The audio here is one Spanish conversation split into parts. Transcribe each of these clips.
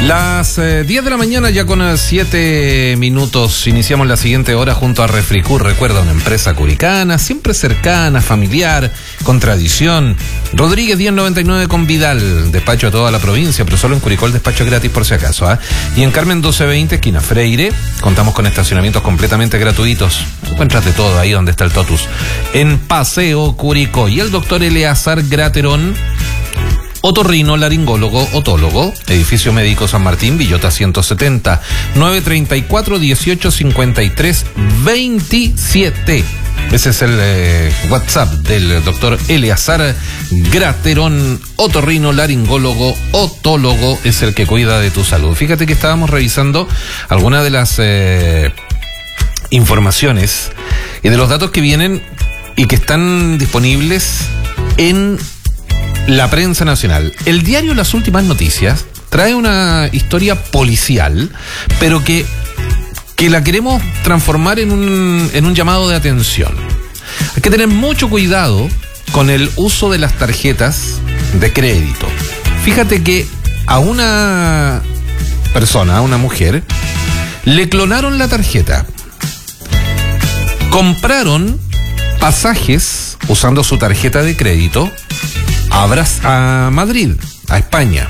Las 10 de la mañana, ya con 7 minutos, iniciamos la siguiente hora junto a Refricur. Recuerda, una empresa curicana, siempre cercana, familiar, con tradición. Rodríguez 1099 con Vidal, despacho a toda la provincia, pero solo en Curicó el despacho es gratis por si acaso, ¿eh? Y en Carmen 1220, esquina Freire, contamos con estacionamientos completamente gratuitos. Encuentras de todo ahí donde está el Totus. En Paseo Curicó. Y el doctor Eleazar Graterón, otorrino, laringólogo, otólogo, edificio médico San Martín, Villota 170, 934-1853-27. Ese es el WhatsApp del doctor Eleazar Graterón, otorrino, laringólogo, otólogo, es el que cuida de tu salud. Fíjate que estábamos revisando algunas de las informaciones y de los datos que vienen y que están disponibles en la prensa nacional. El diario Las Últimas Noticias trae una historia policial, pero que la queremos transformar en un llamado de atención. Hay que tener mucho cuidado con el uso de las tarjetas de crédito. Fíjate que a una persona, a una mujer, le clonaron la tarjeta. Compraron pasajes usando su tarjeta de crédito a Madrid, a España.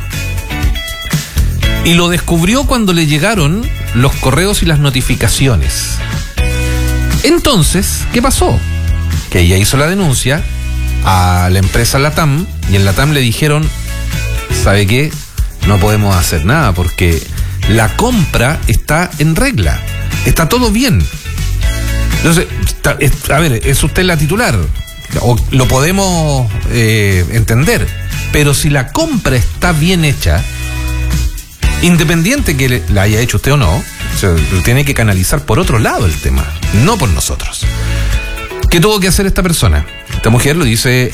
Y lo descubrió cuando le llegaron los correos y las notificaciones. Entonces, ¿qué pasó? Que ella hizo la denuncia a la empresa LATAM, y en LATAM le dijeron: ¿sabe qué? No podemos hacer nada porque la compra está en regla, está todo bien. Entonces, a ver, es usted la titular, o lo podemos entender, pero si la compra está bien hecha, independiente que la haya hecho usted o no, se tiene que canalizar por otro lado el tema, no por nosotros. ¿Qué tuvo que hacer esta persona? Esta mujer, lo dice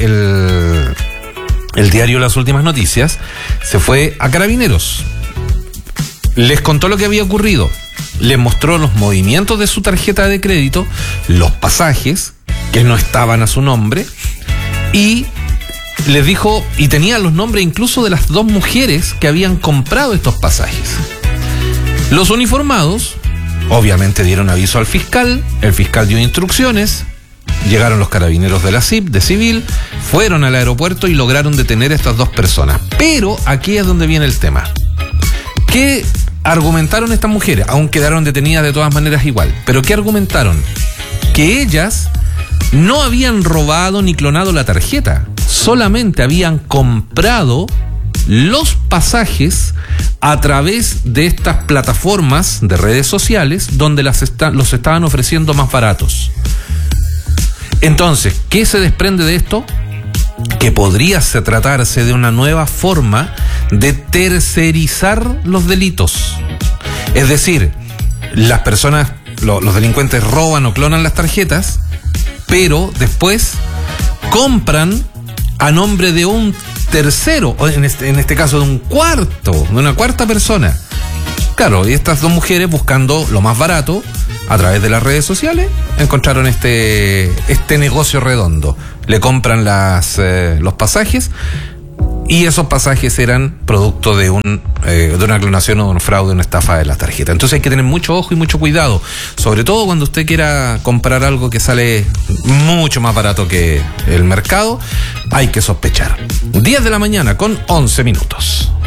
el diario Las Últimas Noticias, se fue a Carabineros, les contó lo que había ocurrido, les mostró los movimientos de su tarjeta de crédito, los pasajes que no estaban a su nombre, y les dijo, y tenía los nombres incluso de las dos mujeres que habían comprado estos pasajes. Los uniformados obviamente dieron aviso al fiscal, el fiscal dio instrucciones, llegaron los carabineros de la CIP, de Civil, fueron al aeropuerto y lograron detener a estas dos personas. Pero aquí es donde viene el tema. ¿Qué argumentaron estas mujeres? Aún quedaron detenidas de todas maneras igual. ¿Pero qué argumentaron? Que ellas no habían robado ni clonado la tarjeta, solamente habían comprado los pasajes a través de estas plataformas de redes sociales donde los estaban ofreciendo más baratos. Entonces, ¿qué se desprende de esto? Que podría tratarse de una nueva forma de tercerizar los delitos. Es decir, las personas, los delincuentes roban o clonan las tarjetas, pero después compran a nombre de un tercero, o en este caso de una cuarta persona. Claro, y estas dos mujeres, buscando lo más barato a través de las redes sociales, encontraron este negocio redondo. Le compran los pasajes, y esos pasajes eran producto de una clonación o de un fraude, una estafa de la tarjeta. Entonces hay que tener mucho ojo y mucho cuidado, sobre todo cuando usted quiera comprar algo que sale mucho más barato que el mercado. Hay que sospechar. 10 de la mañana con 11 minutos.